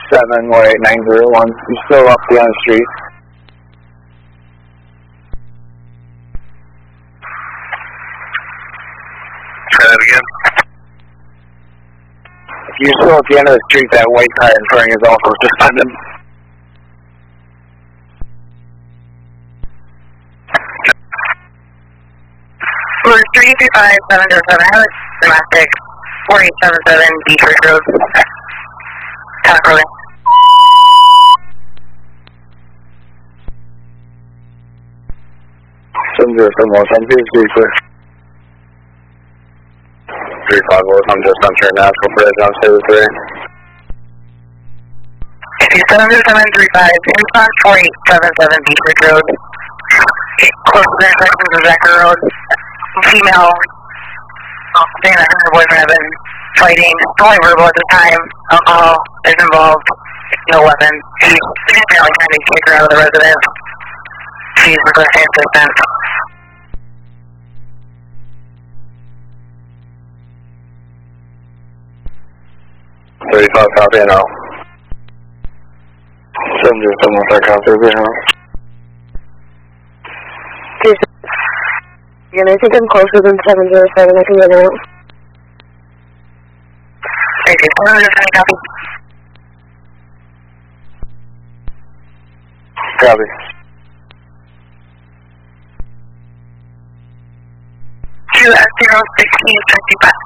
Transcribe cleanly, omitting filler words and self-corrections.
718-901. You're still up the street. Try that again. You're still at the end of the street. That white car in front of you is also suspended. We're 335-707, domestic, 4877 Beechridge Road. Talk early. 707 please clear. 350, I'm just entering National Bridge on City 3. 70735, inbound 4877 Beechridge Road. Close to the intersection of Zachary Road. Female saying that her and her boyfriend have been fighting, only verbal at the time. Alcohol is involved, no weapon. She's apparently trying to kick her out of the residence. She's requesting assistance. 35 copy and out. 707 copy. And I think I'm closer than 707. I can get out. Thank you. 707 copy. Copy. 2 at 01655.